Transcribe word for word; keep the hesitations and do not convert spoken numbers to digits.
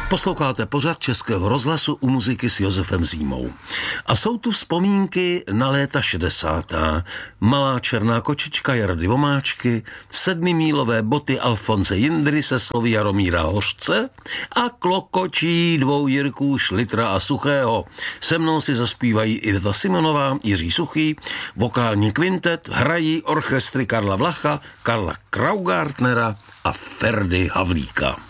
Posloucháte pořad Českého rozhlasu U muziky s Josefem Zímou. A jsou tu vzpomínky na léta šedesátá. Malá černá kočička Jardy Vomáčky, sedmimílové boty Alfonse Jindry se slovy Jaromíra Hořce a klokočí dvou Jirků Šlitra a Suchého. Se mnou si zaspívají Iveta Simonová, Jiří Suchý, vokální kvintet, hrají orchestry Karla Vlacha, Karla Kraugartnera a Ferdy Havlíka.